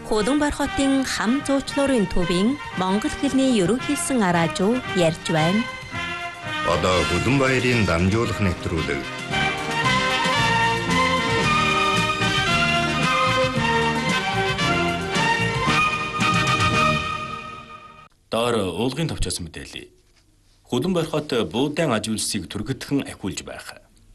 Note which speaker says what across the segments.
Speaker 1: Хуланбар хотын хам зуучлуурын төвийн монгол хэлний ерөнхийсэн араажуу ярьж байна.
Speaker 2: Одоо Хуланбаярын дамжуулах нэвтрүүлэг.
Speaker 3: Доор уулгын товчоос мэдээлье. Хуланбар хот буудаан аж үйлсийг түргэтгэн ахиулж байх.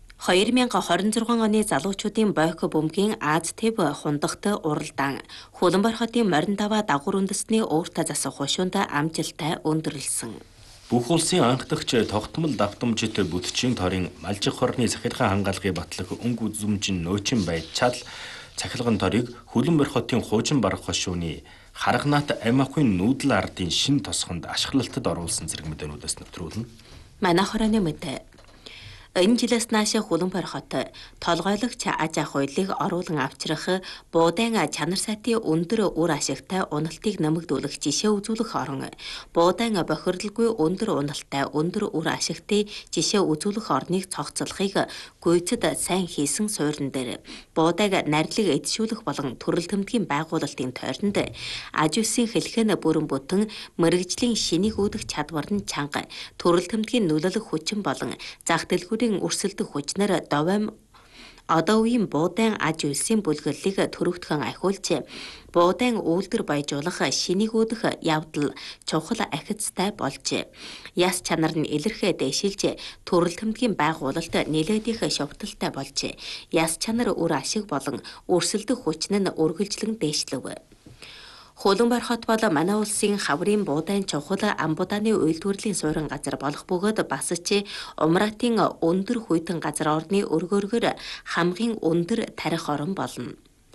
Speaker 1: 2026 оны залуучуудын бойко бөмбөгийн Аз-Тэв хундагт уралдаан Хуланбар хотын Морин-даваа дагуур үндэсний ууртаа засах хушуунд амжилттай өндөрлсөн.
Speaker 3: Бүх улсын анхдагч тогтмол давтамжит бүтчийн торын малжих хорны захиргаан хангаалгын батлах өнгө үзмжин нөөцийн байцаал цахилгаан торыг Хуланбар хотын хуучин барах хошууны Харганаат Амиахын нүүдэл ардын шин тосгонд ашиглалтад оруулсан зэрэг мэдээнүүдээс нэвтрүүлнэ.
Speaker 1: Манай хорооны мэдээ. Энэ жилээс нааш Хуланбар хот толгойлогч аж ахуй хуйлыг оруулан авчрах буудаан чанар сайтын өндөр үр ашигтай уналтыг нэмэгдүүлэх жишээ үзүүлэх орон буудаан бохирдолгүй өндөр уналтай өндөр үр ашигтай жишээ үзүүлэх орныг цогцлохыг гүйцэд сайн хийсэн суурин дээр буудааг нарилыг эдшүүлэх болон төрөл төмдгийн байгуулалтын тойронд аж үсийн хэлхэн бүрэн бүтэн мэрэгжлийн шинийг үүдэх чадвар нь чанга төрөл төмдгийн нөлөөлөх хүчин болон зах дэлгүүрийн өрсөлдөх хүчнэр довоом одоо үеийн буудаан аж үйлсийн бүлгэллийг төрөгдгөн ахиулж буудаан үйлдвэр баяжуулах шинийг үүдэх явдал чухал ахицтай болж яс чанар нь илэрхээ дэшилж төрөл төмдгийн байгуулалт нэлээд их шогтолтой болж яс чанар үр ашиг болон өрсөлдөх хүчин нь үргэлжлэн дээшлэв. Хуланбар хот бол манай улсын хаврын буудаан чухал амбуудааны үйлдвэрлэлийн суурин газар болох бөгөөд бас ч Умратын өндөр хүйтэн газар орны өргөөргөр хамгийн өндөр тарих орон болно.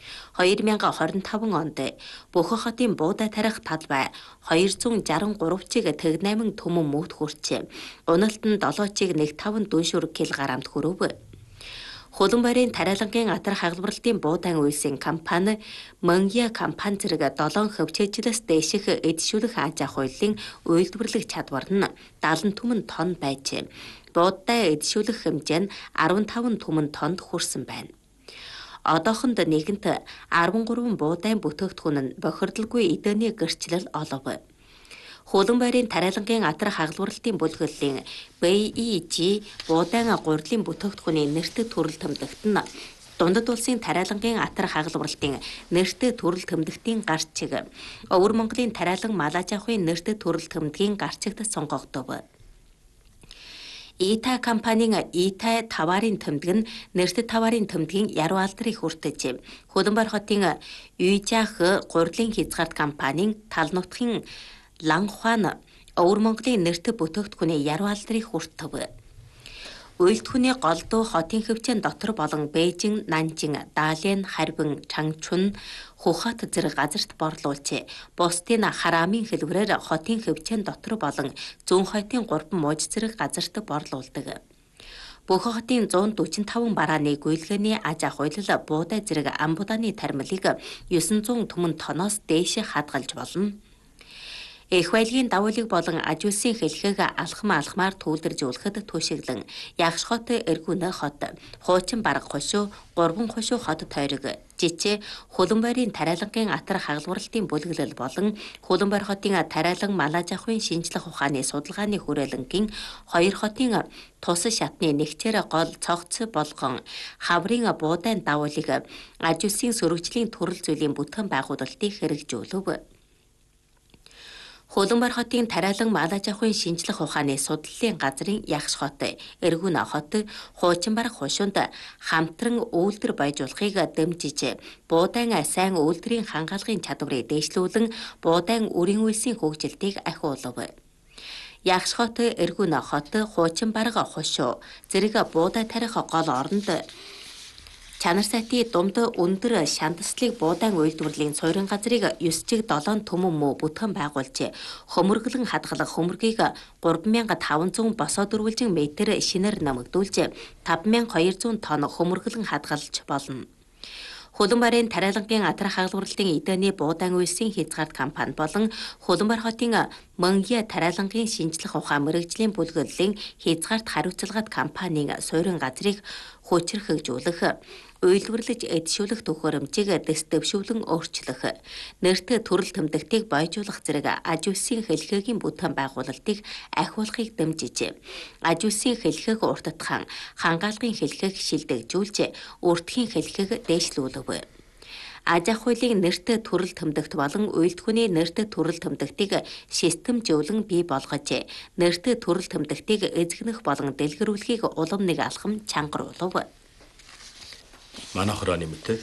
Speaker 1: 2025 онд Бөхө хотын буудаа тарих талбай 263-чиг Тэг8 түмэн мөт хүрч уналт нь 7-чиг 1.5 дүншүр кг хүрв. Хуланбарын тариалангийн атар хагалбарлалтын буудаан үйлсийн компани Монгия компани зэрэг 7 хөвчөөжлөөс дээших эдшүүлэх аж ахуй хуйлын үйлдвэрлэх чадвар нь 70 түмэн тонн байж буудаа эдшүүлэх хэмжээ нь 15 түмэн тоннд хүрсэн байна. Одоохонд нэгэнт 13 буудаан бүтээгдэхүүн нь бохирдолгүй эдээний гэрчлэл олов. Хуланбарын тариалангийн атар хагалбарлалтын бүлгэллийн BEG буудаан гурилын бүтээгдэхүүний нэртэй төрөл тэмдэгт нь дундад улсын тариалангийн атар хагалбарлалтын нэртэй төрөл тэмдэгтийн гарч чиг Өвөр Монголын тариалан малаж ахуйн нэртэй төрөл тэмдгийн гарчигт сонгогдов. Ита компанийн Ита таварын тэмдэг нь нэртэй таварын тэмдгийн яруу алдрыг хүртэж Хуланбар хотын Үйжаах гурилын хязгаарт компанийн тал нутгийн Ланхуан Өвөр Монголын нэртэй бүтээгдэхүүний яруу алдрыг хүртв. Үйлдвэрийн голдуу хотын хөвчөн дотор болон Бээжин, Нанжин, Даалин, Харбин, Чангчун, Хухат зэрэг газарт борлуулж бусдын хараамын хэлбэрээр хотын хөвчөн дотор болон зүүн хотын 3 мууж зэрэг газарт борлуулдаг. Бөхө хотын 145 барааны гүйлгээний аж ахуй хуйлал буудаа зэрэг амбуудааны тармилыг 900 түмэн тоноос дээш хадгалж болно. Эх байлгийн давуулыг болон аж үйлсийн хэлхэг алхмаар түүлдэржүүлэхэд түшиглэн Ягш хот Эргүнэ хот хуучин бараг хошуу 3 хошуу хот тойрог жичээ Хуланбарын тариалангийн атар хагалбарлалтын бүлгэлэл болон Хуланбар хотын тариалан малаж ахуйн шинжлэх ухааны судалгааны хүрээлэнгийн 2 хотын тус шатны нэгчээр гол цогц болгон хаврын буудаан давуулыг аж үйлсийн сөрөгжлийн төрөл зүйлийн бүтгэн байгуулалтыг хэрэгжүүлв. Хуланбар хотын тариалан малаж ахуйн шинжлэх ухааны судлалын газрын Ягш хот Эргүнэ хот хуучин барах хушуунд хамтран үйлдвэр баяжуулахыг дэмжиж буудаан сайн үйлдвэрийн хангаалгын чадварыг дээшлүүлэн буудаан үрийн үйлсийн хөгжилтийг ахиулв. Ягш хот Эргүнэ хот хуучин бараг хушуу зэрэг буудаа тарих гол оронд чанар сайтын дунд өндөр шандаслыг буудаан үйлдвэрлэлийн суурин газрыг 9-7 түмэн муу бүтгэн байгуулж хөмөргөлөн хадгалах хөмөргийг 3500 босоод өрвөлжин метр шинээр нэмэгдүүлж 5200 тонн хөмөргөлөн хадгалж болно. Хуланбарын тариалангийн атар хагалбарлалтын эдээний буудаан үйлсийн хязгаарт компани болон Хуланбар хотын Монгия тариалангийн шинжлэх ухаан мэрэгжлийн бүлгэллийн хязгаарт хариуцлагат компанийн суурин газрыг хүчрхэгжүүлэх, уйлварлаж эдшүүлэх төхөөрөмжийг дэвшүүлэн өөрчлөх, нэрт төрөл тэмдэгтийг бойжуулах зэрэг аж үйлсийн хэлхээгийн бүтээн байгуулалтыг ахиулахыг дэмжиж, аж үйлсийн хэлхээг уртдахан хангаалгын хэлхээг шилдэгжүүлж, өртгийн хэлхээг дээшлүүлв. Аж ахуй хуулийн нэрт төрөл тэмдэгт болон уйлдхүний нэрт төрөл тэмдэгтийг системжүүлэн бий болгож, нэрт төрөл тэмдэгтийг эзэгнэх болон дэлгэрүүлэхийг улам нэг алхам чангаруулв.
Speaker 3: Манайх орооны мэт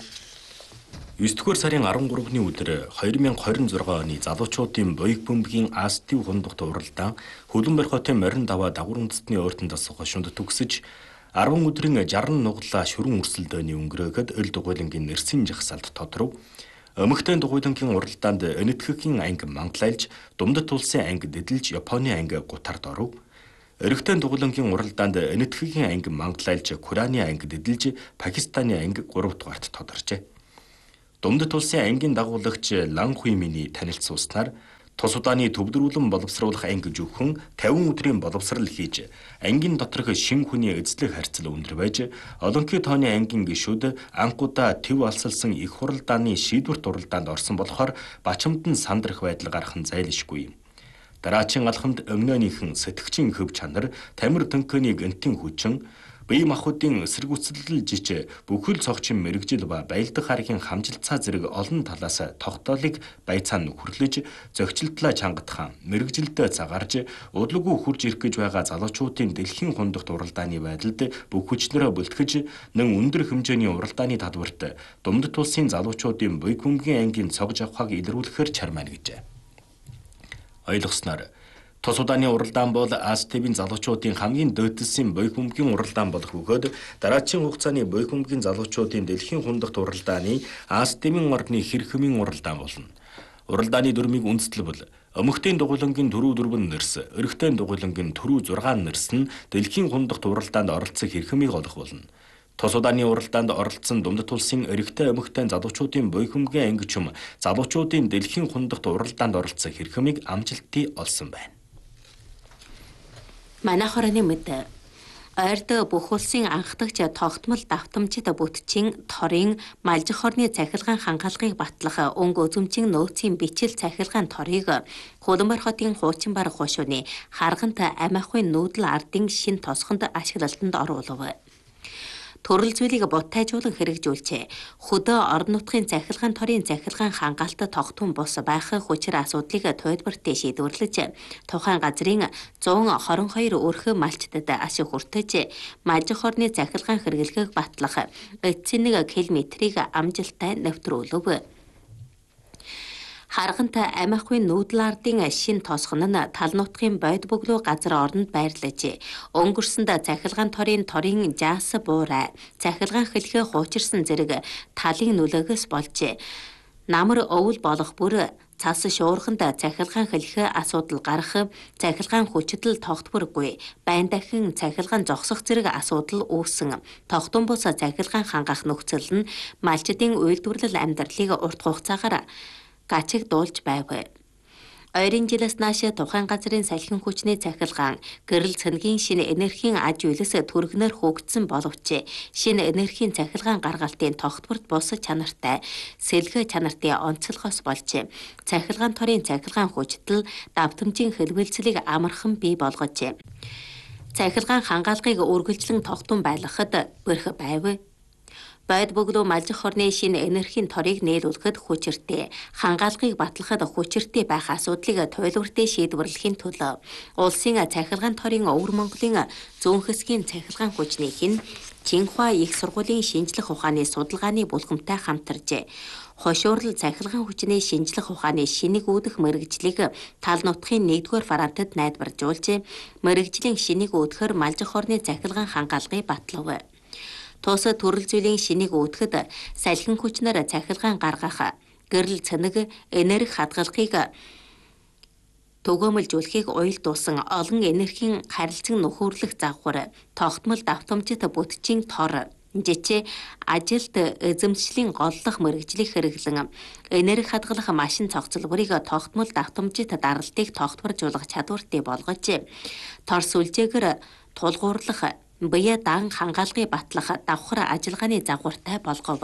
Speaker 3: 9-р сарын 13-ны өдөр 2026 оны залуучуудын буяг бөмбөгийн АСТ хундагт уралдаан хөлөн барихотын морин даваа дагвар үндэстний ойртон дасах шунд төгсөж 10 өдрийн 60 нуглаа шүрэн өрсөлдөөний өнгөрөөгд өл дугуйлангийн нэрсийн жагсаалд тодров. Өмгтэн дугуйлангийн уралдаанд Энэтхэгийн анги манглайлж, Думдат улсын анги дэдэлж, Японы анги гутард оров. Өргөтэн дугуйлангийн уралдаанд Энэтхэгийн анги манглайлж, Кураны анги дэдэлж, Пакистаны анги 3 дугаарт тодорчээ. Думдат улсын ангийн дагуулагч Лан Хуйминий танилцуулснаар Тус удааны төвдрүүлэн боловсруулах анги зөвхөн 50 өдрийн боловсрал хийж, ангийн доторх шин хүний эзлэх харьцал өндөр байж, олонхий тооны ангийн гишүүд анхудаа төв алсалсан их хуралдааны шийдвэрт уралдаанд орсон болохоор бачамд нь сандрах байдал гарах нь зайлшгүй. Дараачин алхамд өмнөөнийхэн сэтгэгчийн хөв чанар, тамир төнкөний гэнтийн хүчин, бие махбодын эсэргүүцэлжиж бүхэл цогчин мэрэгжил ба баялдах харгийн хамжилтцаа зэрэг олон талаас тогтоолыг байцаан нөхөрлөж, зохицолтлоо чангадах, мэрэгжилдээ цагаарж, удалгүй хурж ирэх гэж байгаа залуучуудын дэлхийн хундагт уралдааны байдалд бүх хүчнэрээ бэлтгэж, нэн өндөр хэмжээний уралдааны талбарт Думдат улсын залуучуудын буяг бөмбөгийн ангийн цог жавхааг илрүүлэхээр чармаана гэжээ. Ойлгосноор Тус удааны уралдаан бол АСТ-ийн залуучуудын хамгийн дөөдөлсөн буяг бөмбөгийн уралдаан болох бөгөөд дараачийн хугацааны буяг бөмбөгийн залуучуудын дэлхийн хундагт уралдааны АСТ-ийн орны хэрхэмийн уралдаан болно. Уралдааны дүрмийг үндэслэвэл өмгтийн дугуйлангийн түрүү 4 нэрс, өргөтийн дугуйлангийн түрүү 6 нэрс нь дэлхийн хундагт уралдаанд оролцох хэрхэмийг олох болно. Тус удааны уралдаанд оролцсон Думдат улсын эрэгтэй өмгтийн залуучуудын буяг бөмбөгийн ангичм залуучуудын дэлхийн хундагт уралдаанд оролцох хэрхэмийг амжилттай олсон байна.
Speaker 1: Манайх орооны мэд ойрд бүх улсын анхдагч тогтмол давтамжид бүтчийн торын малжих орны цахилгаан хангаалгыг батлах өнгө үзэмжийн нөөцийн бичил цахилгаан торыг Хөлбөмбөр хотын хуучин бараг хошууны харгант амиахуй нүүдэл ардын шин тосгонд ашиглалтанд оруулав. Төрөл зүйлийг бутайжуулан хэрэгжүүлчээ. Хөдөө орон нутгийн цахилгаан торын цахилгаан хангаалтад тогтмол бус байх хүчээр асуудлыг тойдбортой шийдвэрлэж, тухайн газрын 122 өрхөө малчдад ашиг хүртэж, малжих орны цахилгаан хэрэглэхийг батлах эцсийн 1 км-ийг амжилттай нэвтрүүлв. Харгант амиахуй нүүдэл ардын шин тосгон нь тал нутгийн бойд бөглөө газар оронд байрлаж, өнгөрсөнд цахилгаан торын жаас буурай, цахилгаан хэлхээ хуучирсан зэрэг талын нөлөөгөөс болж, намар өвөл болох бүр цас шуурханд цахилгаан хэлхээ асуудал гарах, цахилгаан хүчдэл тогтворгүй, байн дахин цахилгаан зогсох зэрэг асуудал үүссэн. Тогтун бус цахилгаан хангах нөхцөл нь малчдын үйлдвэрлэл амьдралыг урт хугацаагаар гачиг дуулж байв. Ойрын жилээс нааш тухайн газрын салхин хүчний цахилгаан, гэрэл цэнгийн шинэ энергийн аж үйлс түргэнээр хөгжсөн боловч шинэ энергийн цахилгаан гаргалтын тогтворт бус чанартай, сэлгэ чанартай онцлогоос болж, цахилгаан торын цахилгаан хүчдэл давтамжийн хэлбэлцлийг амархан бий болгож, цахилгаан хангаалгыг үргэлжлэн тогтун байлгахад бэрх байв. Бойд бөглөө малжих орны шинэ энергийн торыг нээлүүлэхэд хүчиртэй, хангаалгыг батлахад хүчиртэй байх асуудлыг туйлбартай шийдвэрлэхийн төлөө улсын цахилгаан торын Өвөр Монголын зүүн хэсгийн цахилгаан хүчнийх нь Чинхуа их сургуулийн шинжлэх ухааны судалгааны бүлгэмтэй хамтарч, хошуурал цахилгаан хүчний шинжлэх ухааны шинийг үүдэх мэрэгжлийг тал нутгийн 1-р фарантад найдваржуулж, мэрэгжлийн шинийг үүдэхээр малжих орны цахилгаан хангаалгыг батлав. Тус төрөл зүйлийн шинийг үүдэхэд салхин хүчнээр цахилгаан гаргах, гэрэл цэнэг, энерги хадгалахыг төгөөмөлжүүлэхийг уялдуулсан олон энергийн харилцан нөхөрлөх загвар, тогтмол давтамжит бүтчийн тор, жичээ ажилт эзэмшлийн голлох мэрэгжлийг хэрэглэн энерги хадгалах машин цогцлборыг тогтмол давтамжит даралтыг тогтворжуулах чадвартай болгож, тор сүлжээгээр тулгуурлах, буяа дан хангаалгыг батлах давхар ажиллагааны загвартай болгов.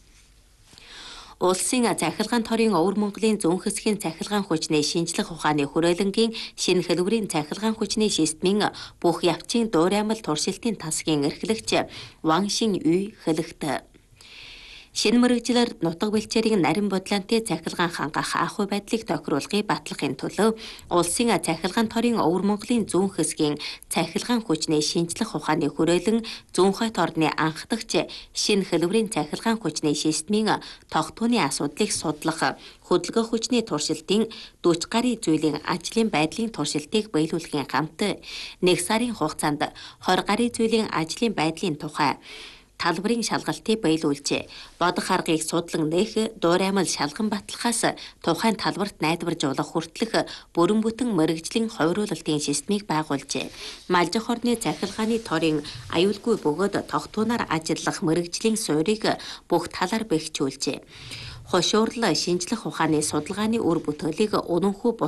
Speaker 1: Улсын захиргаан торын Өвөр Монголын зүүн хэсгийн захиргаан хүчний шинжлэх ухааны хүрээлэнгийн шинэ хэлбэрийн захиргаан хүчний системийн бүх явцын дуураймал туршилтын тасгийн эрхлэгч Ван Шин Үй хэлэхдээ шинэ мэргэжлэр нутаг бэлчээрийн нарийн бодлонтой захиргаан хангах ахуй байдлыг тохируулахыг батлахын төлөө улсын захиргаан торын Өвөр Монголын зүүн хэсгийн захиргаан хүчний шинжлэх ухааны хүрээлэн зүүн хойд орны анх дахь шинэ хэлбэрийн захиргаан хүчний системийн тогтвооны асуудлыг судлах, хөдөлгөөн хүчний туршилтын 40 гаруй зүйлийн ажлын байдлын туршилтыг биелүүлэхийн хамт нэг сарын хугацаанд 20 гаруй зүйлийн ажлын байдлын тухай талбарын шалгалтыг биелүүлжээ. Бодох аргыг судлан нээх, дуураймал шалган батлахаас тухайн талбарт найдваржуулах хүртэлх бүрэн бүтэн мэргэжлийн хувируулалтын системийг байгуулжээ. Малжих орны захиргааны торын аюулгүй бөгөөд тогтwoоноор ажиллах мэргэжлийн суурийг бүх талаар бэхжүүлжээ. Хошуурлал шинжлэх ухааны судалгааны үр бүтээлийг өнөнхөө